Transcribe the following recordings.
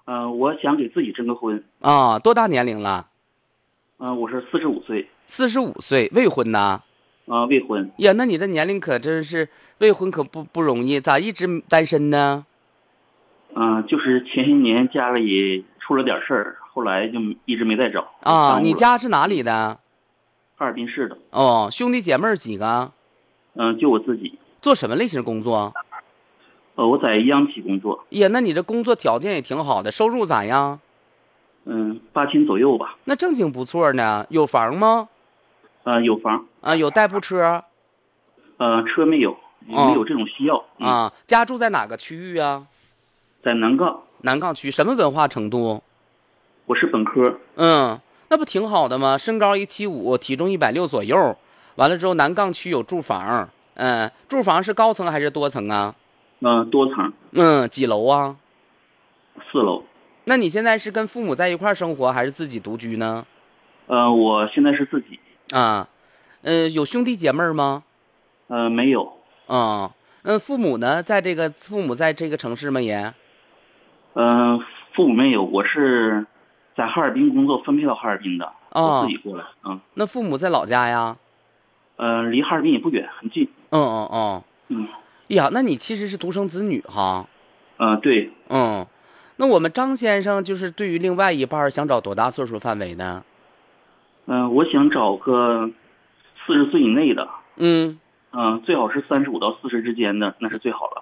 我想给自己征个婚。 啊，多大年龄了？ 我是45岁。 45岁，未婚呐？ 未婚。 呀，那你这年龄可真是未婚，可不容易，咋一直单身呢？ 就是前些年家里出了点事儿，后来就一直没再找。 啊，你家是哪里的？ 哈尔滨市的。 哦，兄弟姐妹几个？ 就我自己。 做什么类型工作？ 我在央企工作。 呀，那你这工作条件也挺好的，收入咋样 ？8000左右吧。 那正经不错呢。有房吗？ 有房。 有代步车？ 车没有，没有这种需要。 家住在哪个区域啊？ 在南岗。 南岗区什么文化程度？ 我是本科。 那不挺好的吗？身高175，体重160左右。完了之后，南岗区有住房。住房是高层还是多层啊？ 多层。 几楼啊 ？4楼。 那你现在是跟父母在一块生活，还是自己独居呢？ 我现在是自己。 有兄弟姐妹吗？ 没有。 父母呢？父母在这个城市吗？也？ 父母没有，我是在哈尔滨工作，分配到哈尔滨的。我自己过来。 那父母在老家呀？ 离哈尔滨也不远，很近。 呀，那你其实是独生子女哈？ 对。 那我们张先生就是对于另外一半想找多大岁数范围呢？ 我想找个40岁以内的。最好是35到40之间的，那是最好了。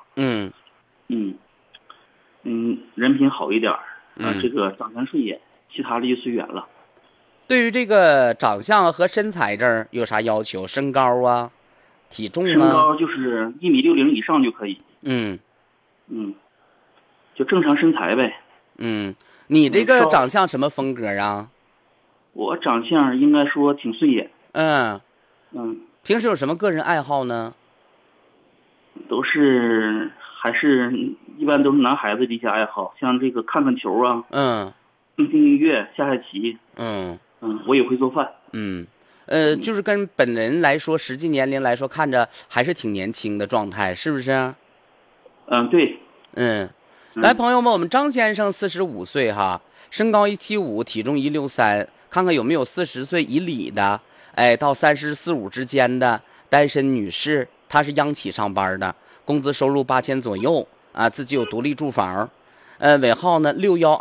人品好一点。这个长相顺眼，其他的就随缘了。 对于这个长相和身材这儿有啥要求？身高啊，体重啊？ 身高就是1.60米以上就可以。就正常身材呗。 你这个长相什么风格啊？ 我长相应该说挺顺眼。 平时有什么个人爱好呢？ 还是一般都是男孩子的一些爱好，像这个看看球啊。听听音乐，下下棋。我也会做饭。 就是跟本人来说，实际年龄来说，看着还是挺年轻的状态，是不是？ 对。 来，朋友们，我们张先生45岁哈，身高175，体重163，看看有没有40岁以里的，到34、35之间的单身女士，她是央企上班的，工资收入8000左右自己有独立住房。尾号呢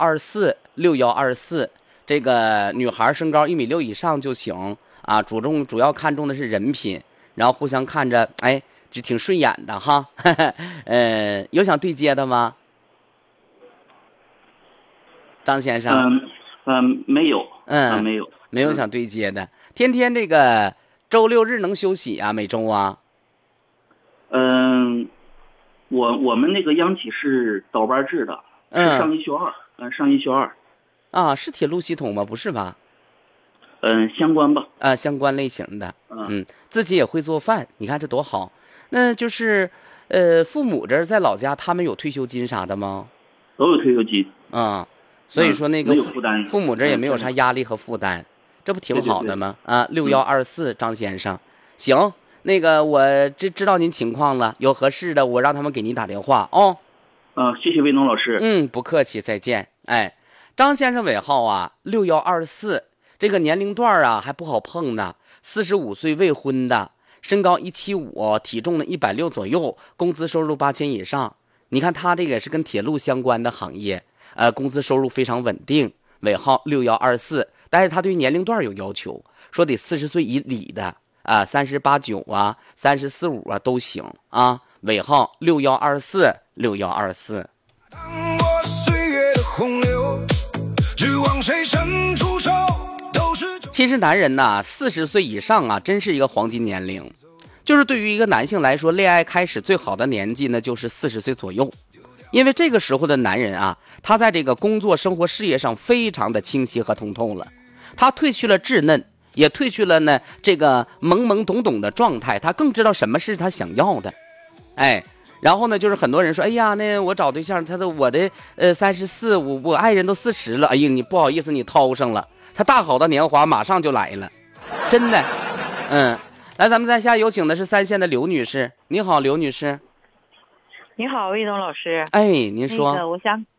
6124，这个女孩身高1.6米以上就行主要看重的是人品，然后互相看着就挺顺眼的哈。有想对接的吗？张先生？ 没有。 没有想对接的。天天这个周六日能休息啊？每周啊？ 我们那个央企是倒班制的，是上一休二。上一休二。 是铁路系统吗？不是吧？ 相关吧。 相关类型的。自己也会做饭，你看这多好。那就是父母这在老家，他们有退休金啥的吗？ 都有退休金。 所以说那个父母这也没有啥压力和负担，这不挺好的吗？6124张先生。行，那个我知道您情况了，有合适的我让他们给您打电话哦。 谢谢魏农老师。 不客气，再见。张先生尾号6124，这个年龄段还不好碰呢，45岁未婚的，身高175，体重呢160左右，工资收入8000以上。你看他这个也是跟铁路相关的行业，工资收入非常稳定，尾号6124。但是他对年龄段有要求，说得40岁以里的38、9、34、5都行尾号6124。当我岁月的洪流，只望谁伸出手。其实男人40岁以上真是一个黄金年龄。就是对于一个男性来说，恋爱开始最好的年纪呢，就是40岁左右。因为这个时候的男人他在这个工作、生活、事业上非常的清晰和通透了，他褪去了稚嫩，也褪去了呢这个懵懵懂懂的状态，他更知道什么是他想要的。然后呢，就是很多人说，哎呀，那我找对象，我的34，我爱人都40了，哎呀，你不好意思，你掏上了，他大好的年华马上就来了，真的。来，咱们在下有请的是3线的刘女士。你好，刘女士。 你好，魏东老师。 您说。 我想